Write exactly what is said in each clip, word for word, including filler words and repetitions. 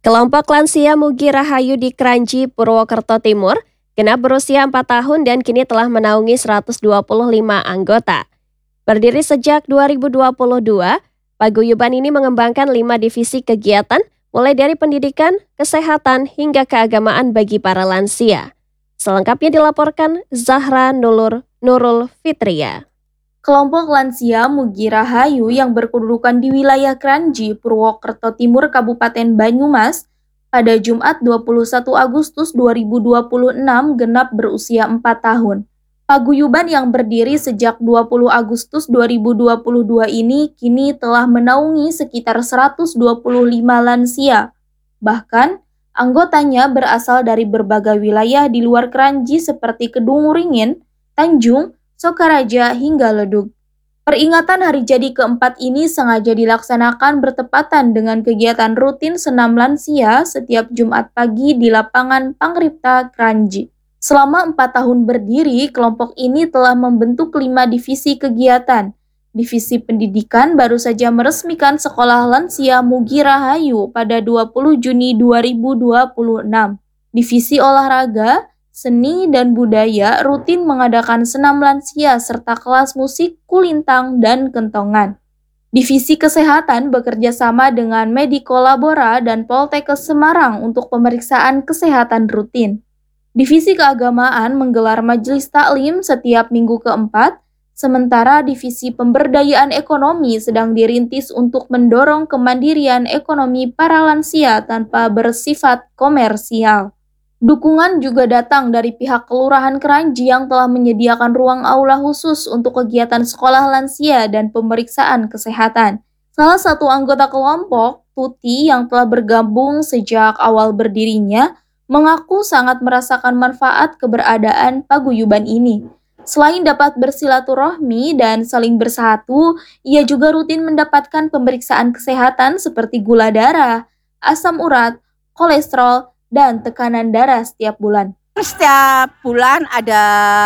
Kelompok lansia Mugi Rahayu di Kranji, Purwokerto Timur, genap berusia empat tahun dan kini telah menaungi seratus dua puluh lima anggota. Berdiri sejak dua ribu dua puluh dua, paguyuban ini mengembangkan lima divisi kegiatan, mulai dari pendidikan, kesehatan, hingga keagamaan bagi para lansia. Selengkapnya dilaporkan Zahra Nulur Nurul Fitria. Kelompok lansia Mugi Rahayu yang berkedudukan di wilayah Kranji, Purwokerto Timur, Kabupaten Banyumas, pada Jumat dua puluh satu Agustus dua ribu dua puluh enam genap berusia empat tahun. Paguyuban yang berdiri sejak dua puluh Agustus dua ribu dua puluh dua ini kini telah menaungi sekitar seratus dua puluh lima lansia. Bahkan, anggotanya berasal dari berbagai wilayah di luar Kranji seperti Kedungringin, Tanjung, Sokaraja, hingga Ledug. Peringatan hari jadi keempat ini sengaja dilaksanakan bertepatan dengan kegiatan rutin senam lansia setiap Jumat pagi di lapangan Pangripta, Kranji. Selama empat tahun berdiri, kelompok ini telah membentuk lima divisi kegiatan. Divisi pendidikan baru saja meresmikan Sekolah Lansia Mugi Rahayu pada dua puluh Juni dua ribu dua puluh enam. Divisi olahraga, seni, dan budaya rutin mengadakan senam lansia serta kelas musik, kulintang, dan kentongan. Divisi kesehatan bekerja sama dengan Medikolabora dan Poltekkes Semarang untuk pemeriksaan kesehatan rutin. Divisi keagamaan menggelar majelis taklim setiap minggu keempat, sementara divisi pemberdayaan ekonomi sedang dirintis untuk mendorong kemandirian ekonomi para lansia tanpa bersifat komersial. Dukungan juga datang dari pihak Kelurahan Kranji yang telah menyediakan ruang aula khusus untuk kegiatan sekolah lansia dan pemeriksaan kesehatan. Salah satu anggota kelompok, Tuti, yang telah bergabung sejak awal berdirinya, mengaku sangat merasakan manfaat keberadaan paguyuban ini. Selain dapat bersilaturahmi dan saling bersatu, ia juga rutin mendapatkan pemeriksaan kesehatan seperti gula darah, asam urat, kolesterol, dan tekanan darah setiap bulan. Setiap bulan ada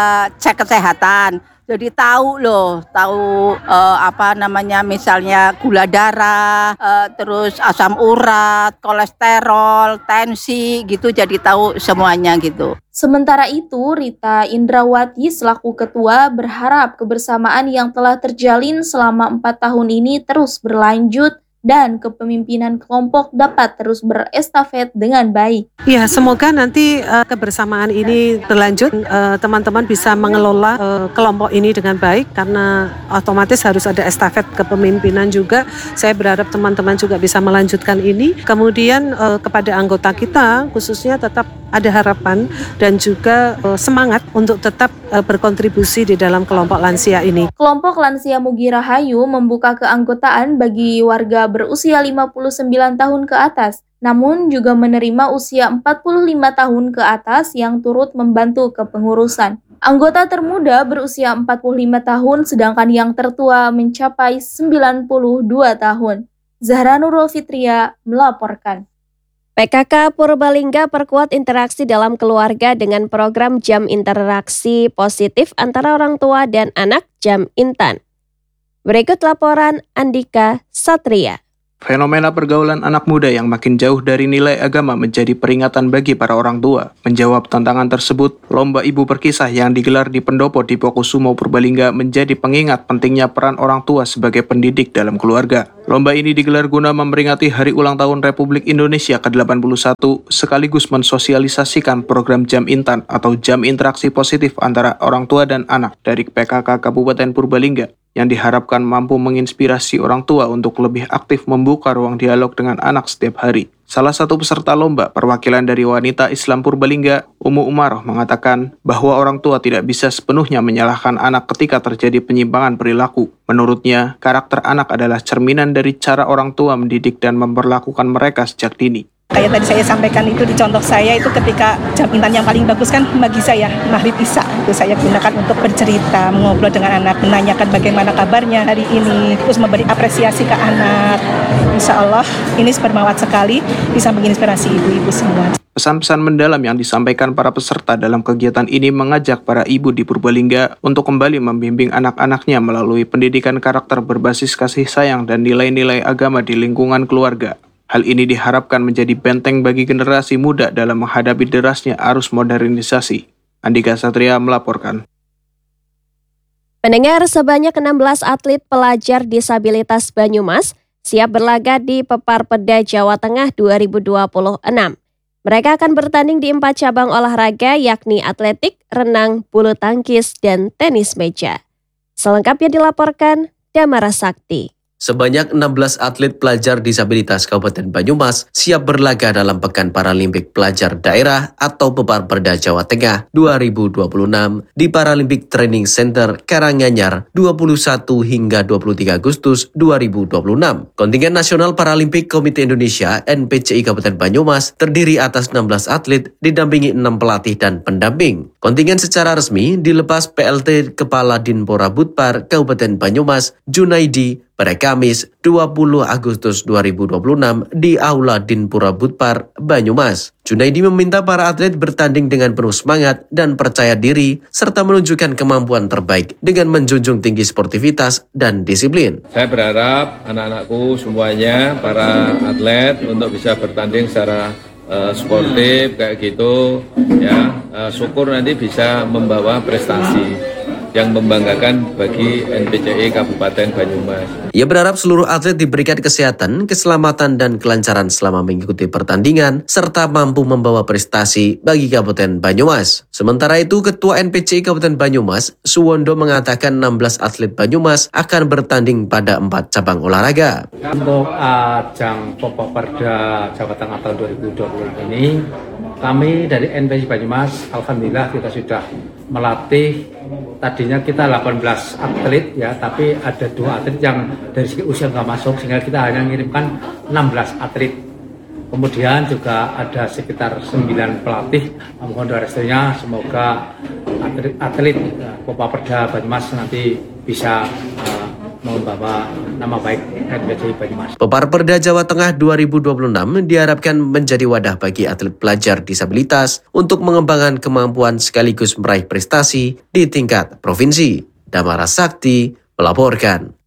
cek kesehatan, jadi tahu loh, tahu eh, apa namanya, misalnya gula darah, eh, terus asam urat, kolesterol, tensi gitu, jadi tahu semuanya gitu. Sementara itu, Rita Indrawati selaku ketua berharap kebersamaan yang telah terjalin selama empat tahun ini terus berlanjut dan kepemimpinan kelompok dapat terus berestafet dengan baik. Ya, semoga nanti uh, kebersamaan ini berlanjut, uh, teman-teman bisa mengelola uh, kelompok ini dengan baik karena otomatis harus ada estafet kepemimpinan juga. Saya berharap teman-teman juga bisa melanjutkan ini. Kemudian uh, kepada anggota kita khususnya tetap ada harapan dan juga uh, semangat untuk tetap uh, berkontribusi di dalam kelompok lansia ini. Kelompok Lansia Mugi Rahayu membuka keanggotaan bagi warga berusia lima puluh sembilan tahun ke atas, namun juga menerima usia empat puluh lima tahun ke atas yang turut membantu kepengurusan. Anggota termuda berusia empat puluh lima tahun, sedangkan yang tertua mencapai sembilan puluh dua tahun. Zahra Nurul Fitria melaporkan. P K K Purbalingga perkuat interaksi dalam keluarga dengan program jam interaksi positif antara orang tua dan anak Jam Intan. Berikut laporan Andika Satria. Fenomena pergaulan anak muda yang makin jauh dari nilai agama menjadi peringatan bagi para orang tua. Menjawab tantangan tersebut, Lomba Ibu Berkisah yang digelar di Pendopo Dipokusumo Purbalingga menjadi pengingat pentingnya peran orang tua sebagai pendidik dalam keluarga. Lomba ini digelar guna memperingati Hari Ulang Tahun Republik Indonesia ke delapan puluh satu, sekaligus mensosialisasikan program Jam Intan atau Jam Interaksi Positif antara orang tua dan anak dari P K K Kabupaten Purbalingga, yang diharapkan mampu menginspirasi orang tua untuk lebih aktif membuka ruang dialog dengan anak setiap hari. Salah satu peserta lomba, perwakilan dari Wanita Islam Purbalingga, Umu Umaroh, mengatakan bahwa orang tua tidak bisa sepenuhnya menyalahkan anak ketika terjadi penyimpangan perilaku. Menurutnya, karakter anak adalah cerminan dari cara orang tua mendidik dan memperlakukan mereka sejak dini. Kayak tadi saya sampaikan itu di contoh saya itu ketika jam intan yang paling bagus kan bagi saya maghrib isya itu saya gunakan untuk bercerita, mengobrol dengan anak, menanyakan bagaimana kabarnya hari ini, terus memberi apresiasi ke anak. Insya Allah ini bermanfaat sekali, bisa menginspirasi ibu-ibu semua. Pesan-pesan mendalam yang disampaikan para peserta dalam kegiatan ini mengajak para ibu di Purbalingga untuk kembali membimbing anak-anaknya melalui pendidikan karakter berbasis kasih sayang dan nilai-nilai agama di lingkungan keluarga. Hal ini diharapkan menjadi benteng bagi generasi muda dalam menghadapi derasnya arus modernisasi. Andika Satria melaporkan. Pendengar, sebanyak enam belas atlet pelajar disabilitas Banyumas siap berlaga di Peparpeda Jawa Tengah dua ribu dua puluh enam. Mereka akan bertanding di empat cabang olahraga yakni atletik, renang, bulu tangkis, dan tenis meja. Selengkapnya dilaporkan Damara Sakti. Sebanyak enam belas atlet pelajar disabilitas Kabupaten Banyumas siap berlaga dalam Pekan Paralimpik Pelajar Daerah atau Peparpeda Jawa Tengah dua ribu dua puluh enam di Paralympic Training Center Karanganyar dua puluh satu hingga dua puluh tiga Agustus dua ribu dua puluh enam. Kontingen Nasional Paralimpik Komite Indonesia N P C I Kabupaten Banyumas terdiri atas enam belas atlet didampingi enam pelatih dan pendamping. Kontingen secara resmi dilepas P L T Kepala Dinpora Budpar Kabupaten Banyumas Junaidi pada Kamis dua puluh Agustus dua ribu dua puluh enam di Aula Dinpora Budpar, Banyumas. Junaidi meminta para atlet bertanding dengan penuh semangat dan percaya diri serta menunjukkan kemampuan terbaik dengan menjunjung tinggi sportivitas dan disiplin. Saya berharap anak-anakku semuanya, para atlet untuk bisa bertanding secara uh, sportif kayak gitu ya. Uh, syukur nanti bisa membawa prestasi yang membanggakan bagi N P C I Kabupaten Banyumas. Ia berharap seluruh atlet diberikan kesehatan, keselamatan, dan kelancaran selama mengikuti pertandingan, serta mampu membawa prestasi bagi Kabupaten Banyumas. Sementara itu, Ketua N P C I Kabupaten Banyumas, Suwondo, mengatakan enam belas atlet Banyumas akan bertanding pada empat cabang olahraga. Untuk ajang Peparpeda Jawa Tengah tahun dua ribu dua puluh ini, kami dari N P C I Banyumas, alhamdulillah kita sudah melatih. Tadinya kita delapan belas atlet ya, tapi ada dua atlet yang dari segi usia nggak masuk, sehingga kita hanya mengirimkan enam belas atlet. Kemudian juga ada sekitar sembilan pelatih. Mohon doa restunya, semoga atlet, atlet Peparpeda Banyumas nanti bisa uh, membawa nama baik N P C I Banyumas. Peparpeda Jawa Tengah dua ribu dua puluh enam diharapkan menjadi wadah bagi atlet pelajar disabilitas untuk mengembangkan kemampuan sekaligus meraih prestasi di tingkat provinsi. Damara Sakti melaporkan.